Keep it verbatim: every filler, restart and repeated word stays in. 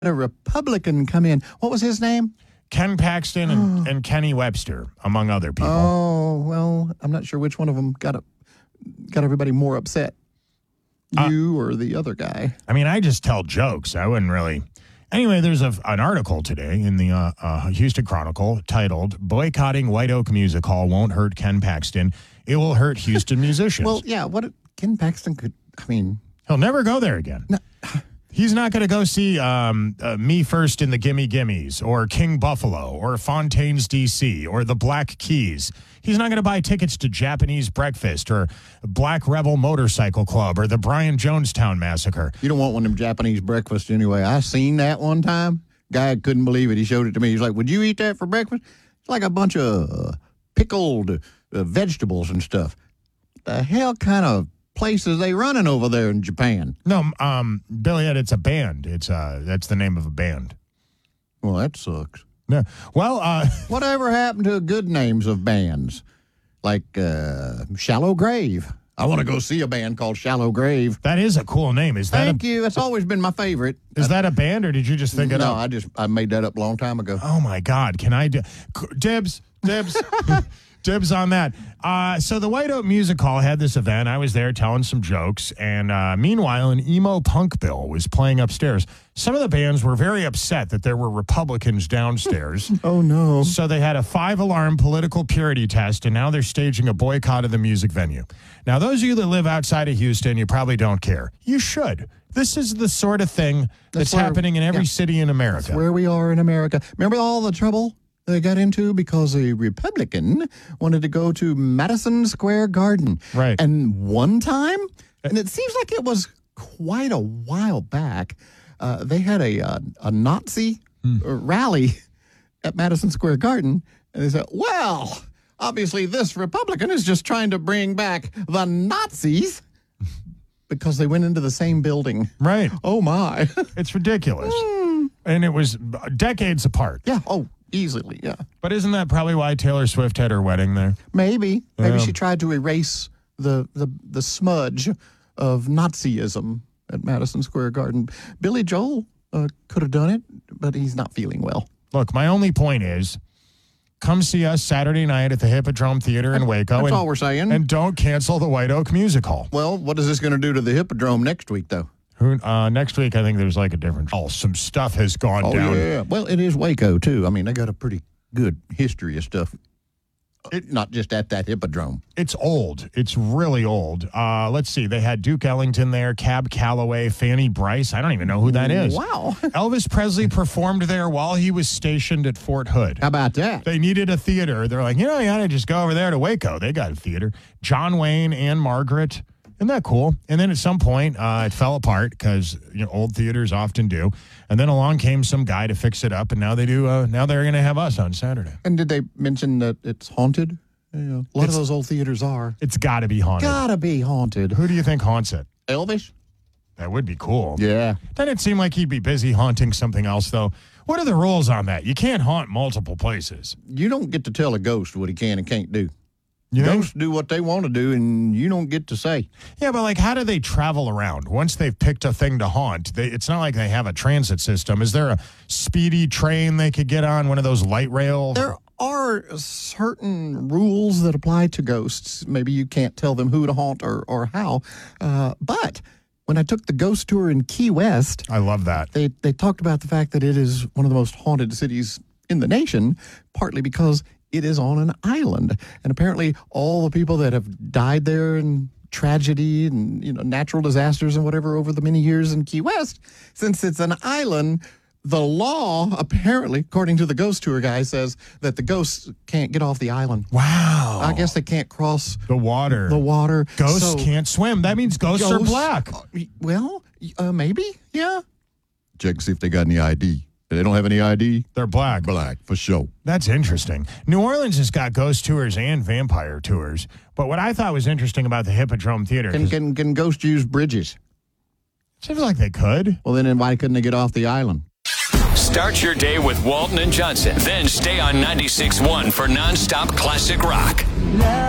a Republican come in. What was his name? Ken Paxton and, and Kenny Webster, among other people. Oh, well, I'm not sure which one of them got a, got everybody more upset. You uh, or the other guy. I mean, I just tell jokes. I wouldn't really. Anyway, there's a, an article today in the uh, uh, Houston Chronicle titled, Boycotting White Oak Music Hall Won't Hurt Ken Paxton. It Will Hurt Houston Musicians. Well, yeah, what Ken Paxton could, I mean. He'll never go there again. No. He's not going to go see um, uh, Me First in the Gimme Gimmes or King Buffalo or Fontaine's D C or the Black Keys. He's not going to buy tickets to Japanese Breakfast or Black Rebel Motorcycle Club or the Brian Jonestown Massacre. You don't want one of them Japanese breakfasts anyway. I seen that one time. Guy couldn't believe it. He showed it to me. He's like, would you eat that for breakfast? It's like a bunch of uh, pickled uh, vegetables and stuff. The hell kind of places they running over there in Japan? No, um, Billy, it's a band. It's uh, that's the name of a band. Well, that sucks. Yeah. Well, uh, whatever happened to good names of bands like uh, Shallow Grave? I want to go see a band called Shallow Grave. That is a cool name. Is that? Thank a, you. It's always been my favorite. Is that a band, or did you just think it no, up? No, I just I made that up a long time ago. Oh my God! Can I do dibs? Dibs. Dibs on that. Uh, so the White Oak Music Hall had this event. I was there telling some jokes. And uh, meanwhile, an emo punk bill was playing upstairs. Some of the bands were very upset that there were Republicans downstairs. Oh, no. So they had a five-alarm political purity test, and now they're staging a boycott of the music venue. Now, those of you that live outside of Houston, you probably don't care. You should. This is the sort of thing that's, that's where, happening in every yeah, city in America. That's where we are in America. Remember all the trouble they got into because a Republican wanted to go to Madison Square Garden. Right. And one time, and it seems like it was quite a while back, uh, they had a, uh, a Nazi hmm. rally at Madison Square Garden. And they said, well, obviously this Republican is just trying to bring back the Nazis because they went into the same building. Right. Oh, my. It's ridiculous. Mm. And it was decades apart. Yeah. Oh, easily, yeah. But isn't that probably why Taylor Swift had her wedding there? Maybe. Maybe yeah. she tried to erase the, the, the smudge of Nazism at Madison Square Garden. Billy Joel uh, could have done it, but he's not feeling well. Look, my only point is, come see us Saturday night at the Hippodrome Theater in Waco. That's and, all we're saying. And don't cancel the White Oak Music Hall. Well, what is this going to do to the Hippodrome next week, though? Uh, next week, I think there's like a different... Oh, some stuff has gone oh, down. Yeah. Well, it is Waco, too. I mean, they got a pretty good history of stuff. It, not just at that Hippodrome. It's old. It's really old. Uh, let's see. They had Duke Ellington there, Cab Calloway, Fanny Bryce. I don't even know who that is. Wow. Elvis Presley performed there while he was stationed at Fort Hood. How about that? They needed a theater. They're like, you know, you ought to just go over there to Waco. They got a theater. John Wayne, Anne Margaret. Isn't that cool? And then at some point, uh, it fell apart because you know old theaters often do. And then along came some guy to fix it up, and now they do. Uh, now they're going to have us on Saturday. And did they mention that it's haunted? Yeah, a lot it's, of those old theaters are. It's got to be haunted. Got to be haunted. Who do you think haunts it? Elvis? That would be cool. Yeah. Doesn't it seem like he'd be busy haunting something else, though? What are the rules on that? You can't haunt multiple places. You don't get to tell a ghost what he can and can't do. You Ghosts think? do what they want to do, and you don't get to say. Yeah, but like, how do they travel around? Once they've picked a thing to haunt, they, it's not like they have a transit system. Is there a speedy train they could get on, one of those light rail? There are certain rules that apply to ghosts. Maybe you can't tell them who to haunt or, or how. Uh, but when I took the ghost tour in Key West... I love that. They, they talked about the fact that it is one of the most haunted cities in the nation, partly because it is on an island. And apparently all the people that have died there in tragedy and, you know, natural disasters and whatever over the many years in Key West, since it's an island, the law, apparently, according to the ghost tour guy, says that the ghosts can't get off the island. Wow. I guess they can't cross the water. The water. Ghosts so, can't swim. That means ghosts, ghosts are black. Uh, well, uh, maybe, yeah. Check to see if they got any I D. If they don't have any I D, they're black. Black, for sure. That's interesting. New Orleans has got ghost tours and vampire tours. But what I thought was interesting about the Hippodrome Theater... Can, can, can ghosts use bridges? Seems like they could. Well, then why couldn't they get off the island? Start your day with Walton and Johnson. Then stay on ninety-six point one for nonstop classic rock.